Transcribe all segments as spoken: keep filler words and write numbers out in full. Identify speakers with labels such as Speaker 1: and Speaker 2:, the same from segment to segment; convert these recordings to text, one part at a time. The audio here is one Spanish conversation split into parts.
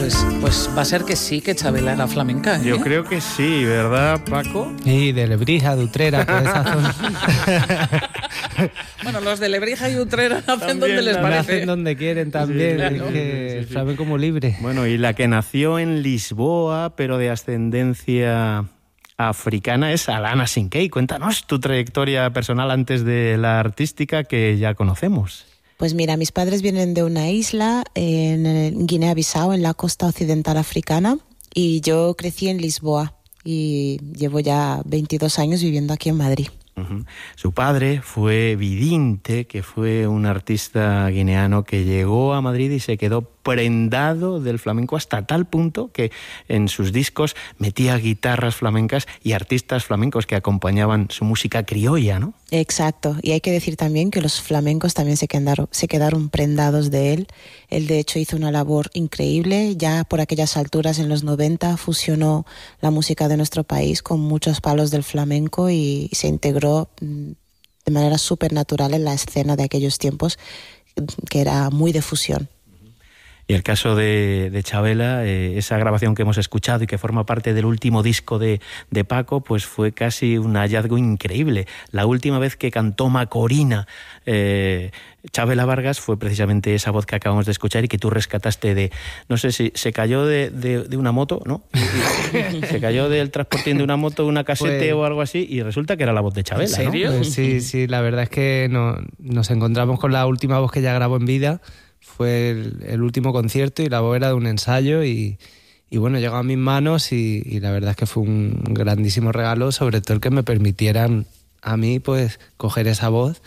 Speaker 1: Pues, pues va a ser que sí, que Chabela era flamenca, ¿eh?
Speaker 2: Yo creo que sí, ¿verdad, Paco?
Speaker 3: Y de Lebrija, de Utrera, toda esa zona.
Speaker 1: Bueno, los de Lebrija y Utrera hacen
Speaker 2: También
Speaker 1: donde les
Speaker 2: la-
Speaker 1: parece.
Speaker 3: Hacen donde quieren también,
Speaker 2: Sí, claro.
Speaker 3: es que
Speaker 2: Sí, sí,
Speaker 3: el
Speaker 2: sí.
Speaker 3: flamenco muy libre.
Speaker 2: Bueno, y la que nació en Lisboa, pero de ascendencia africana, es Alana Sinkey. Cuéntanos tu trayectoria personal antes de la artística que ya conocemos.
Speaker 4: Pues mira, mis padres vienen de una isla en Guinea-Bissau, en la costa occidental africana, y yo crecí en Lisboa y llevo ya veintidós años viviendo aquí en Madrid.
Speaker 2: Uh-huh. Su padre fue Vidinte, que fue un artista guineano que llegó a Madrid y se quedó prendado del flamenco hasta tal punto que en sus discos metía guitarras flamencas y artistas flamencos que acompañaban su música criolla, ¿no?
Speaker 4: Exacto, y hay que decir también que los flamencos también se quedaron, se quedaron prendados de él. Él de hecho hizo una labor increíble, ya por aquellas alturas en los noventa fusionó la música de nuestro país con muchos palos del flamenco y se integró mm, de manera súper natural en la escena de aquellos tiempos, que era muy de fusión.
Speaker 2: Y el caso de, de Chabela, eh, esa grabación que hemos escuchado y que forma parte del último disco de, de Paco, pues fue casi un hallazgo increíble. La última vez que cantó Macorina eh, Chabela Vargas fue precisamente esa voz que acabamos de escuchar y que tú rescataste de, no sé si se cayó de, de, de una moto, ¿no? Se cayó del transportín de una moto, una casete
Speaker 3: Pues,
Speaker 2: o algo así, y resulta que era la voz de Chabela,
Speaker 1: ¿En serio?
Speaker 2: ¿no?
Speaker 3: Pues sí, sí, la verdad es que no, nos encontramos con la última voz que ella grabó en vida. Fue el, el último concierto y la voz era de un ensayo y, y bueno, llegó a mis manos y, y la verdad es que fue un grandísimo regalo, sobre todo el que me permitieran a mí pues coger esa voz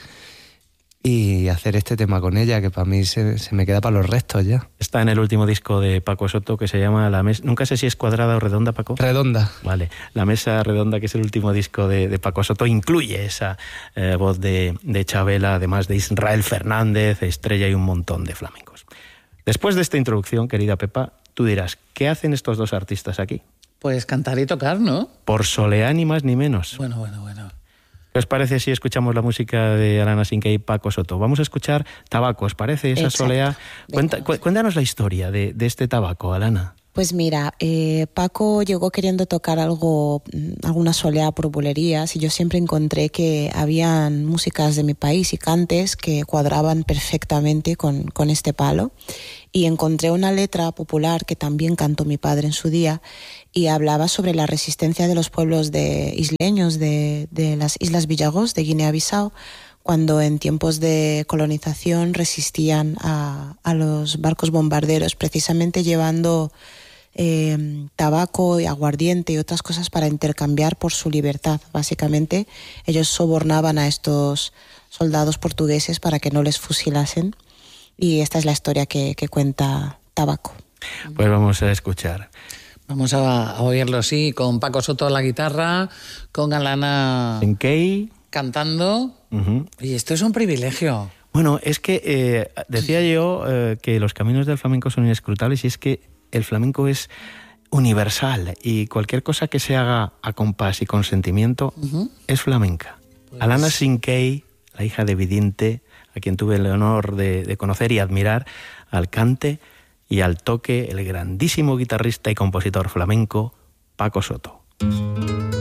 Speaker 3: y hacer este tema con ella, que para mí se, se me queda para los restos ya.
Speaker 2: Está en el último disco de Paco Soto que se llama La Mesa. Nunca sé si es cuadrada o redonda, Paco.
Speaker 3: Redonda.
Speaker 2: Vale, La Mesa Redonda, que es el último disco de, de Paco Soto, incluye esa eh, voz de, de Chabela, además de Israel Fernández, Estrella y un montón de flamencos. Después de esta introducción, querida Pepa, tú dirás, ¿qué hacen estos dos artistas aquí?
Speaker 1: Pues cantar y tocar, ¿no?
Speaker 2: Por soleá ni más ni menos.
Speaker 1: Bueno, bueno, bueno.
Speaker 2: ¿Qué os parece si escuchamos la música de Alana Sinkey y Paco Soto? Vamos a escuchar Tabaco, ¿os parece esa
Speaker 4: Exacto.
Speaker 2: soleá? Cuenta,
Speaker 4: Venga.
Speaker 2: cu- cuéntanos la historia de, de este tabaco, Alana.
Speaker 4: Pues mira, eh, Paco llegó queriendo tocar algo, mm, alguna soleá por bulerías, y yo siempre encontré que habían músicas de mi país y cantes que cuadraban perfectamente con, con este palo. Y encontré una letra popular que también cantó mi padre en su día y hablaba sobre la resistencia de los pueblos de isleños de, de las Islas Villagós de Guinea-Bissau, cuando en tiempos de colonización resistían a, a los barcos bombarderos, precisamente llevando eh, tabaco y aguardiente y otras cosas para intercambiar por su libertad. Básicamente ellos sobornaban a estos soldados portugueses para que no les fusilasen, y esta es la historia que, que cuenta Tabaco.
Speaker 2: Pues vamos a escuchar.
Speaker 1: Vamos a, a oírlo, sí, con Paco Soto a la guitarra, con Alana
Speaker 2: Sinkey.
Speaker 1: cantando.
Speaker 2: Uh-huh.
Speaker 1: Y esto es un privilegio.
Speaker 2: Bueno, es que eh, decía yo eh, que los caminos del flamenco son inescrutables, y es que el flamenco es universal y cualquier cosa que se haga a compás y con sentimiento uh-huh. es flamenca. Pues... Alana Sinkey, la hija de Vidinte, a quien tuve el honor de, de conocer y admirar, al cante y al toque el grandísimo guitarrista y compositor flamenco Paco Soto.